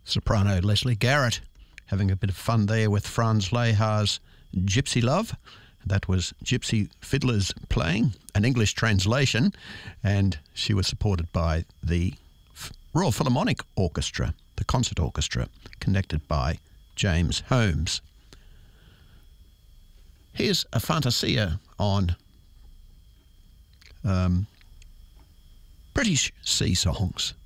Soprano Leslie Garrett having a bit of fun there with Franz Lehar's Gypsy Love. That was Gypsy Fiddlers playing, an English translation, and she was supported by the Royal Philharmonic Orchestra, the concert orchestra, conducted by James Holmes. Here's a Fantasia on British sea songs.